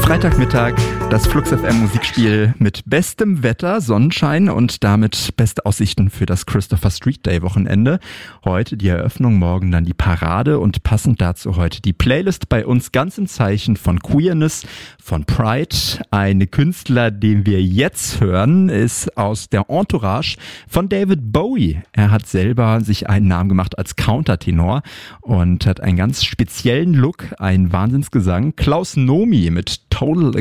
Freitagmittag, das Flux FM Musikspiel mit bestem Wetter, Sonnenschein und damit beste Aussichten für das Christopher Street Day Wochenende. Heute die Eröffnung, morgen dann die Parade und passend dazu heute die Playlist bei uns ganz im Zeichen von Queerness, von Pride. Eine Künstler, den wir jetzt hören, ist aus der Entourage von David Bowie. Er hat selber sich einen Namen gemacht als Countertenor und hat einen ganz speziellen Look, einen Wahnsinnsgesang. Klaus Nomi mit Total